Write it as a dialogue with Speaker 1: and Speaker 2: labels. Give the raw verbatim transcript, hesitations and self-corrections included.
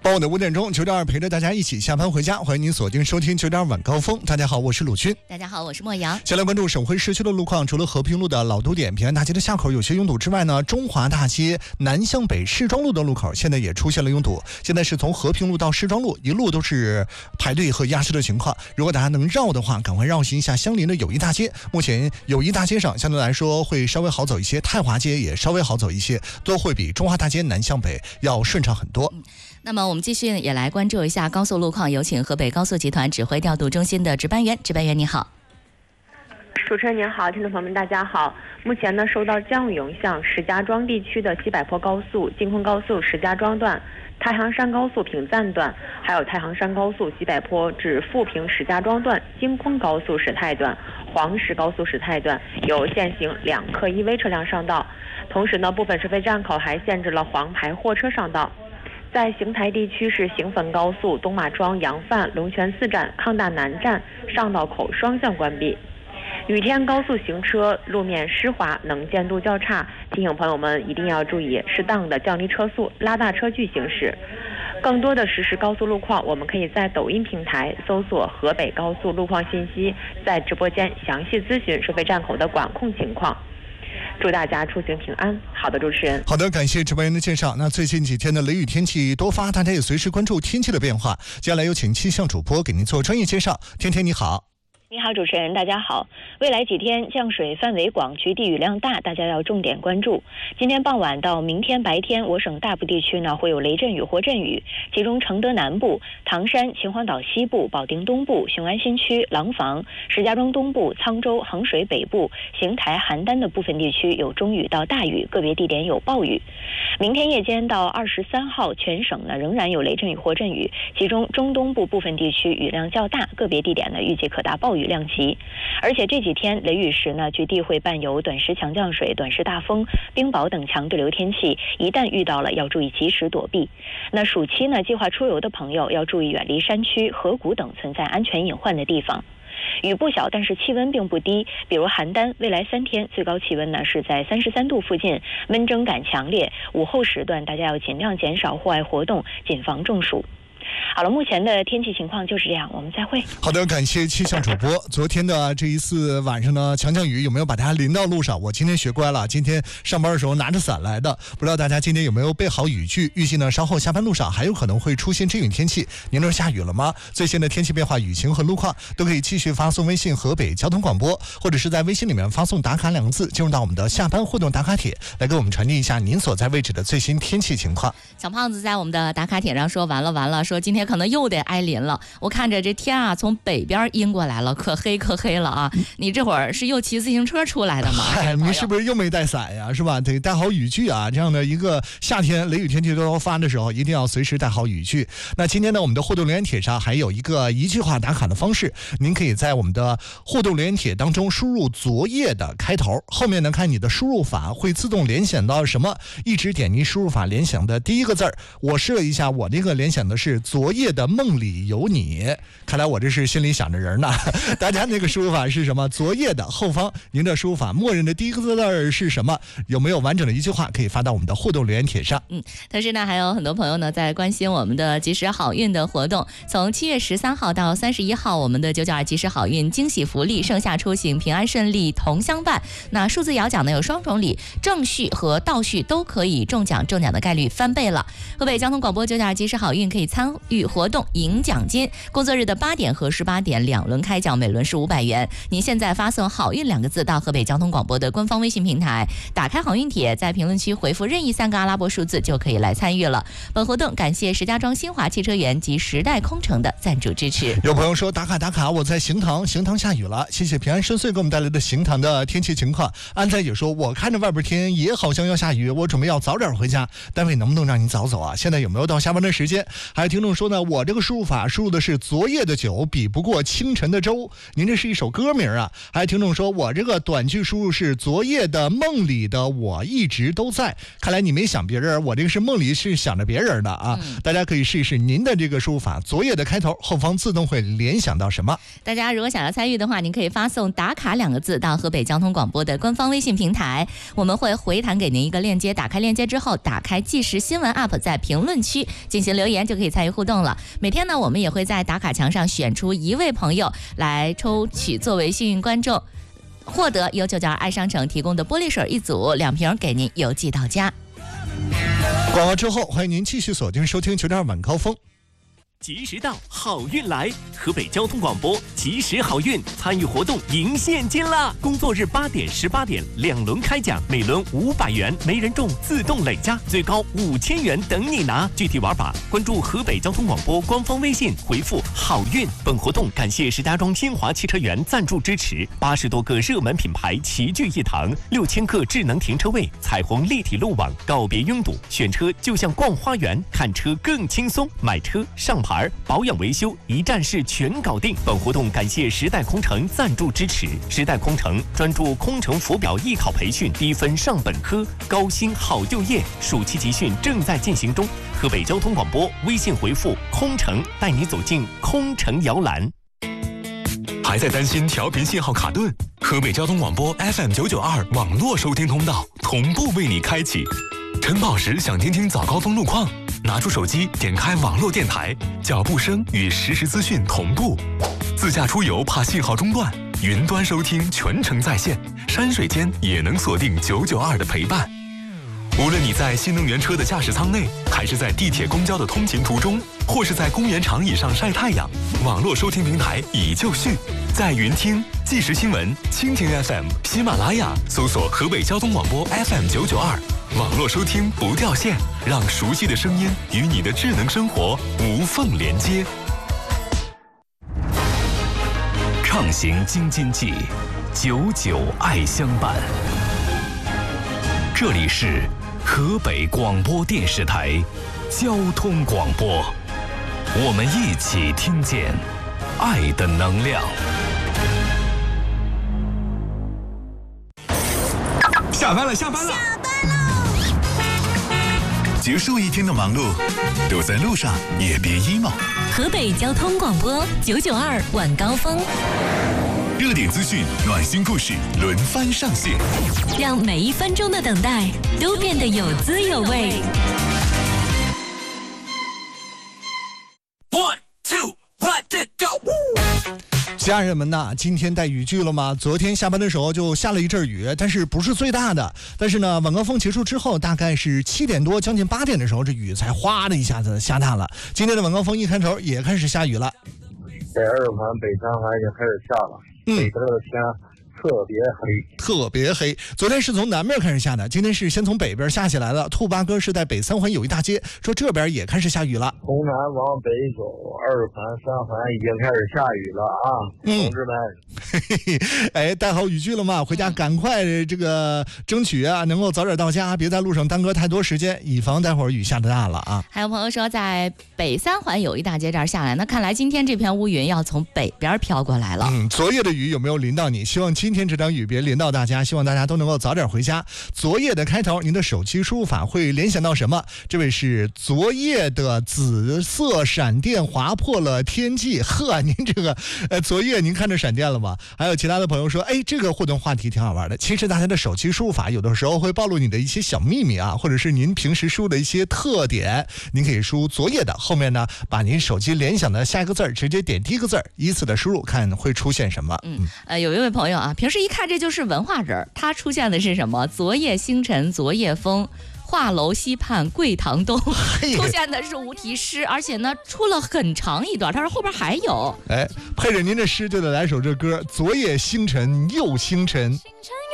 Speaker 1: 傍晚的五点钟，九点二陪着大家一起下班回家，欢迎您锁定收听九点二晚高峰。大家好，我是鲁军。
Speaker 2: 大家好，我是莫阳。
Speaker 1: 先来关注省会市区的路况，除了和平路的老都点、平安大街的下口有些拥堵之外呢，中华大街南向北市庄路的路口现在也出现了拥堵。现在是从和平路到市庄路，一路都是排队和压车的情况。如果大家能绕的话，赶快绕行一下相邻的友谊大街。目前友谊大街上相对来说会稍微好走一些，太华街也稍微好走一些，都会比中华大街南向北要顺畅很多。
Speaker 2: 嗯那么我们继续也来关注一下高速路况，有请河北高速集团指挥调度中心的值班员。值班员你好。
Speaker 3: 主持人您好，听众朋友们大家好。目前呢，受到降雨影响，石家庄地区的西柏坡高速、京昆高速石家庄段、太行山高速平赞段，还有太行山高速西柏坡至富平石家庄段、京昆高速石泰段、黄石高速石泰段有限行两客一 V 车辆上道。同时呢，部分收费站口还限制了黄牌货车上道。在邢台地区是邢汾高速东马庄杨范龙泉寺站康大南站上道口双向关闭。雨天高速行车路面湿滑，能见度较差，提醒朋友们一定要注意适当的降低车速，拉大车距行驶。更多的实时高速路况，我们可以在抖音平台搜索河北高速路况信息，在直播间详细咨询收费站口的管控情况。祝大家出行平安。好的，主持人。
Speaker 1: 好的，感谢值班员的介绍。那最近几天的雷雨天气多发，大家也随时关注天气的变化。接下来有请气象主播给您做专业介绍。天天你好。
Speaker 4: 你好，主持人，大家好。未来几天降水范围广，局地雨量大，大家要重点关注。今天傍晚到明天白天，我省大部地区呢会有雷阵雨或阵雨，其中承德南部、唐山、秦皇岛西部、保定东部、雄安新区、廊坊、石家庄东部、沧州、衡水北部、邢台、邯郸的部分地区有中雨到大雨，个别地点有暴雨。明天夜间到二十三号，全省呢仍然有雷阵雨或阵雨，其中中东部部分地区雨量较大，个别地点呢预计可达暴雨量级。而且这几天雷雨时呢，局地会伴有短时强降水、短时大风、冰雹等强对流天气，一旦遇到了要注意及时躲避。那暑期呢，计划出游的朋友要注意远离山区、河谷等存在安全隐患的地方。雨不小，但是气温并不低，比如邯郸未来三天最高气温呢是在三十三度附近，闷蒸感强烈，午后时段大家要尽量减少户外活动，谨防中暑。好了，目前的天气情况就是这样，我们再会。
Speaker 1: 好的，感谢气象主播。昨天的这一次晚上呢，强降雨有没有把大家淋到路上？我今天学乖了，今天上班的时候拿着伞来的。不知道大家今天有没有备好雨具？预计呢，稍后下班路上还有可能会出现阵雨天气。您那儿下雨了吗？最新的天气变化、雨情和路况都可以继续发送微信河北交通广播，或者是在微信里面发送打卡两个字，进入到我们的下班互动打卡帖，来给我们传递一下您所在位置的最新天气情况。
Speaker 2: 小胖子在我们的打卡帖上说完了完了，说今天可能又得挨淋了。我看着这天啊，从北边阴过来了，可黑可黑了啊！你这会儿是又骑自行车出来的吗？
Speaker 1: 哎，你是不是又没带伞呀？是吧？得带好雨具啊！这样的一个夏天雷雨天气都要发的时候，一定要随时带好雨具。那今天呢，我们的互动留言帖上还有一个一句话打卡的方式，您可以在我们的互动留言帖当中输入昨夜的开头，后面呢看你的输入法会自动联想到什么，一直点击输入法联想的第一个字儿。我试了一下，我那个联想的是昨夜的梦里有你，看来我这是心里想着人呢。大家那个输入法是什么？昨夜的后方，您的输入法默认的第一个字是什么？有没有完整的一句话可以发到我们的互动留言帖上？
Speaker 2: 嗯，同时呢，还有很多朋友呢在关心我们的及时好运的活动。从七月十三号到三十一号，我们的九九二及时好运惊喜福利，盛夏出行平安顺利同相伴。那数字摇奖呢有双重礼，正序和倒序都可以中奖，中奖的概率翻倍了。河北交通广播九九二及时好运可以参与活动赢奖金，工作日的八点和十八点两轮开奖，每轮是五百元。您现在发送好运两个字到河北交通广播的官方微信平台，打开好运帖，在评论区回复任意三个阿拉伯数字就可以来参与了。本活动感谢石家庄新华汽车园及时代空乘的赞助支持。
Speaker 1: 有朋友说打卡打卡，我在邢塘，邢塘下雨了，谢谢平安深邃给我们带来的邢塘的天气情况。安在姐说，我看着外边天也好像要下雨，我准备要早点回家，单位能不能让你早走啊？现在有没有到下班的时间？还有听众众说呢，我这个输入法输入的是昨夜的酒比不过清晨的粥，您这是一首歌名啊。还有听众说我这个短句输入是昨夜的梦里的我一直都在，看来你没想别人，我这个是梦里是想着别人的啊、嗯、大家可以试一试您的这个输入法，昨夜的开头后方自动会联想到什么。
Speaker 2: 大家如果想要参与的话，您可以发送打卡两个字到河北交通广播的官方微信平台，我们会回弹给您一个链接，打开链接之后打开即时新闻 app， 在评论区进行留言就可以参与互动了。每天呢我们也会在打卡墙上选出一位朋友来抽取作为幸运观众，获得由九九二爱商城提供的玻璃水一组，两瓶给您邮寄到家。
Speaker 1: 广告之后欢迎您继续锁定收听九点二晚高峰。
Speaker 5: 及时到，好运来！河北交通广播及时好运参与活动赢现金啦！工作日八点、十八点两轮开奖，每轮五百元，没人中自动累加，最高五千元等你拿。具体玩法关注河北交通广播官方微信，回复好运。本活动感谢石家庄新华汽车园赞助支持，八十多个热门品牌齐聚一堂，六千个智能停车位，彩虹立体路网，告别拥堵，选车就像逛花园，看车更轻松，买车上牌。保养维修一站式全搞定。本活动感谢时代空乘赞助支持。时代空乘专注空乘浮表艺考培训，低分上本科，高薪好就业。暑期集训正在进行中。河北交通广播微信回复空乘，带你走进空乘摇篮。
Speaker 6: 还在担心调频信号卡顿？河北交通广播 F M 九九二网络收听通道同步为你开启。晨跑时想听听早高峰路况，拿出手机点开网络电台，脚步声与实时资讯同步。自驾出游怕信号中断，云端收听全程在线，山水间也能锁定九九二的陪伴。无论你在新能源车的驾驶舱内，还是在地铁公交的通勤途中，或是在公园长椅上晒太阳，网络收听平台已就绪，在云听、即时新闻、蜻蜓 F M、喜马拉雅搜索河北交通广播 F M 九九二，网络收听不掉线，让熟悉的声音与你的智能生活无缝连接。
Speaker 7: 畅行京津冀，久久爱相伴。这里是河北广播电视台交通广播，我们一起听见爱的能量。
Speaker 8: 下班了，下班了，
Speaker 9: 下班喽！
Speaker 8: 结束一天的忙碌，都在路上也别 emo。
Speaker 9: 河北交通广播九九二晚高峰，
Speaker 8: 热点资讯、暖心故事轮番上线，
Speaker 9: 让每一分钟的等待都变得有滋有味。
Speaker 8: One two let it go。
Speaker 1: 家人们呐，今天带雨具了吗？昨天下班的时候就下了一阵雨，但是不是最大的。但是呢，晚高峰结束之后，大概是七点多，将近八点的时候，这雨才哗的一下子下大了。今天的晚高峰一开头也开始下雨了。
Speaker 10: 北二环、北三环已经开始下了，
Speaker 1: 嗯，
Speaker 10: 北边的天特别黑，
Speaker 1: 特别黑。昨天是从南边开始下的，今天是先从北边下起来了。兔八哥是在北三环友谊大街，说这边也开始下雨了。
Speaker 10: 从南往北走，二环、三环已经开始下雨了啊，嗯、同志们。
Speaker 1: 嘿嘿，哎，带好雨具了吗？回家赶快这个争取啊，能够早点到家，别在路上耽搁太多时间，以防待会儿雨下得大了啊。
Speaker 2: 还有朋友说在北三环友谊大街这儿下来，那看来今天这片乌云要从北边飘过来了。
Speaker 1: 嗯，昨夜的雨有没有淋到你？希望今天这场雨别淋到大家，希望大家都能够早点回家。昨夜的开头，您的手机输入法会联想到什么？这位是昨夜的紫色闪电划破了天际。呵，您这个呃，昨夜您看着闪电了吗？还有其他的朋友说，哎，这个互动话题挺好玩的。其实大家的手机输入法有的时候会暴露你的一些小秘密啊，或者是您平时输的一些特点。您可以输昨夜的，后面呢把您手机联想的下一个字儿直接点第一个字儿，依次的输入，看会出现什么。
Speaker 2: 嗯，呃，有一位朋友啊，平时一看这就是文化人，他出现的是什么？昨夜星辰，昨夜风。画楼西畔桂堂东，出现的是无题诗，而且呢出了很长一段，他说后边还有。
Speaker 1: 哎，配着您这诗就得来首这歌，昨夜星辰又星辰。
Speaker 9: 星辰